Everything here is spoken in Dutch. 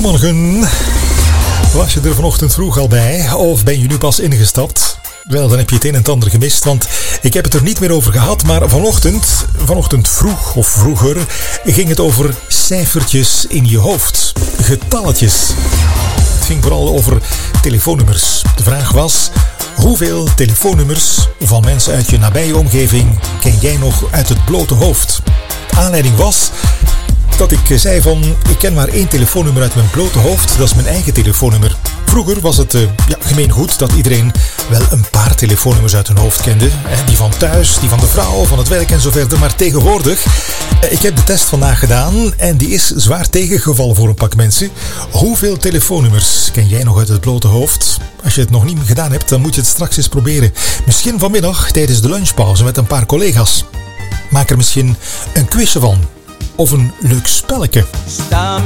Goedemorgen. Was je er vanochtend vroeg al bij of ben je nu pas ingestapt? Wel, dan heb je het een en het ander gemist, want ik heb het er niet meer over gehad. Maar vanochtend vroeg of vroeger ging het over cijfertjes in je hoofd. Getalletjes. Het ging vooral over telefoonnummers. De vraag was: hoeveel telefoonnummers van mensen uit je nabije omgeving ken jij nog uit het blote hoofd? De aanleiding was dat ik zei van: ik ken maar 1 telefoonnummer uit mijn blote hoofd. Dat is mijn eigen telefoonnummer. Vroeger was het gemeengoed dat iedereen wel een paar telefoonnummers uit hun hoofd kende. Die van thuis, die van de vrouw, van het werk en zo verder. Maar tegenwoordig, ik heb de test vandaag gedaan en die is zwaar tegengevallen voor een pak mensen. Hoeveel telefoonnummers ken jij nog uit het blote hoofd? Als je het nog niet gedaan hebt, dan moet je het straks eens proberen. Misschien vanmiddag tijdens de lunchpauze met een paar collega's. Maak er misschien een quizje van. Of een leuk spelletje.